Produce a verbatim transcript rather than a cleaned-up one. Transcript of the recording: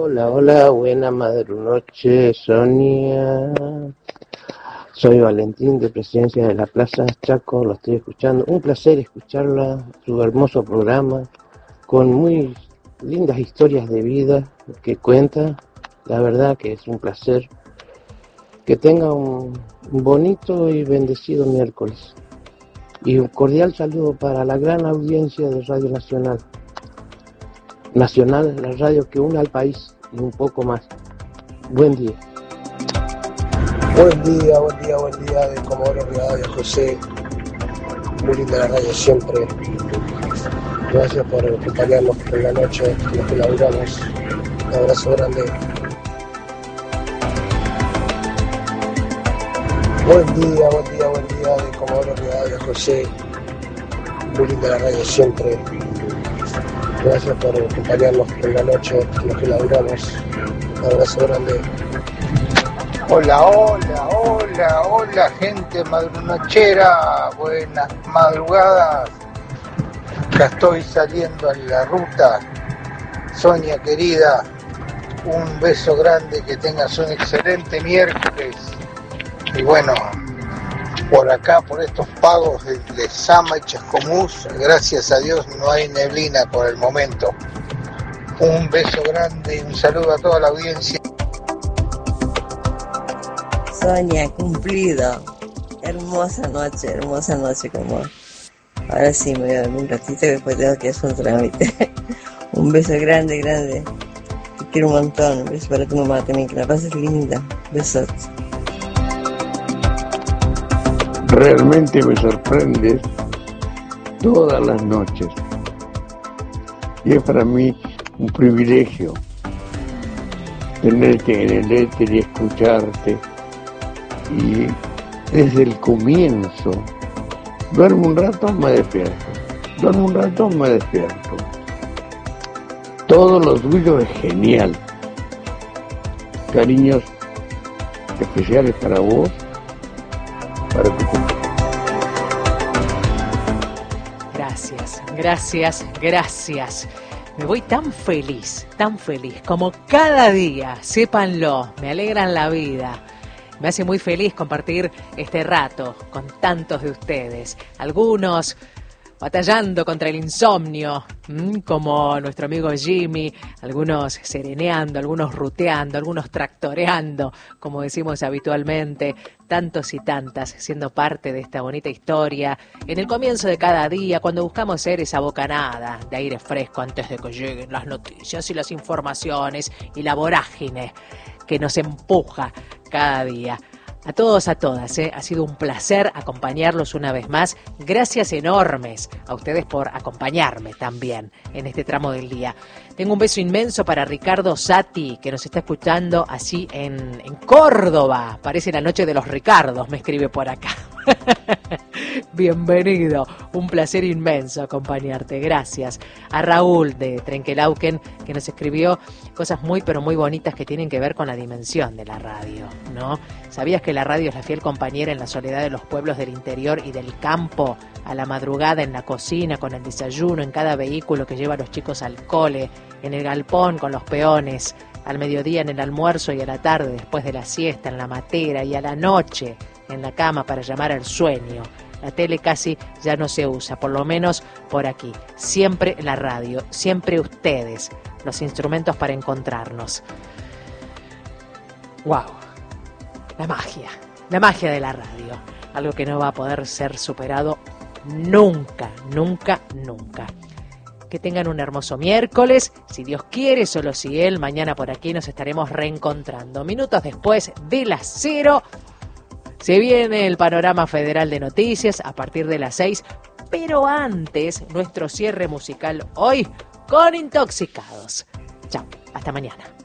Hola, hola, buena madrunoche, Sonia. Soy Valentín de Presidencia de la Plaza Chaco, lo estoy escuchando. Un placer escucharla, su hermoso programa, con muy lindas historias de vida que cuenta. La verdad que es un placer. Que tenga un bonito y bendecido miércoles. Y un cordial saludo para la gran audiencia de Radio Nacional. Nacional, la radio que une al país y un poco más. Buen día. Buen día, buen día, buen día de Comodoro Rivadavia, José. Muy linda la radio siempre. Gracias por acompañarnos en la noche, los que laburamos. Un abrazo grande. Buen día, buen día, buen día de Comodoro Rivadavia, José. Muy linda la radio siempre. Gracias por acompañarnos en la noche, los que laburamos. Un abrazo grande. Hola, hola, hola, hola, gente madrunochera. Buenas madrugadas. Acá estoy saliendo en la ruta. Sonia querida, un beso grande, que tengas un excelente miércoles. Y bueno, por acá, por estos pagos de Lezama y Chascomús, gracias a Dios no hay neblina por el momento. Un beso grande y un saludo a toda la audiencia. Sonia, cumplido. Hermosa noche, hermosa noche como. Ahora sí me voy a dormir un ratito y después tengo que hacer un trámite. Un beso grande, grande. Te quiero un montón. Un beso para tu mamá también, que la pases linda. Besos. Realmente me sorprendes todas las noches. Y es para mí un privilegio tenerte en el éter y escucharte. Y desde el comienzo, duermo un rato, me despierto. Duermo un rato, me despierto. Todo lo tuyo es genial. Cariños especiales para vos, para tu cumpleaños. Gracias, gracias, gracias. Me voy tan feliz, tan feliz, como cada día, sépanlo, me alegran la vida. Me hace muy feliz compartir este rato con tantos de ustedes. Algunos batallando contra el insomnio, como nuestro amigo Jimmy, algunos sereneando, algunos ruteando, algunos tractoreando, como decimos habitualmente, tantos y tantas siendo parte de esta bonita historia. En el comienzo de cada día, cuando buscamos ser esa bocanada de aire fresco antes de que lleguen las noticias y las informaciones y la vorágine que nos empuja cada día. A todos, a todas, ¿eh? Ha sido un placer acompañarlos una vez más. Gracias enormes a ustedes por acompañarme también en este tramo del día. Tengo un beso inmenso para Ricardo Sati, que nos está escuchando así en, en Córdoba. Parece la noche de los Ricardos, me escribe por acá. Bienvenido, un placer inmenso acompañarte, gracias. A Raúl de Trenquelauquen, que nos escribió cosas muy pero muy bonitas que tienen que ver con la dimensión de la radio, ¿no? ¿Sabías que la radio es la fiel compañera en la soledad de los pueblos del interior y del campo? A la madrugada, en la cocina, con el desayuno, en cada vehículo que lleva a los chicos al cole, en el galpón con los peones, al mediodía en el almuerzo y a la tarde después de la siesta, en la matera, y a la noche en la cama para llamar al sueño. La tele casi ya no se usa, por lo menos por aquí. Siempre la radio, siempre ustedes, los instrumentos para encontrarnos. ¡Wow! La magia, la magia de la radio. Algo que no va a poder ser superado nunca, nunca, nunca. Que tengan un hermoso miércoles, si Dios quiere, solo si Él. Mañana por aquí nos estaremos reencontrando. Minutos después de las cero, se viene el panorama federal de noticias a partir de las seis, pero antes nuestro cierre musical hoy con Intoxicados. Chao, hasta mañana.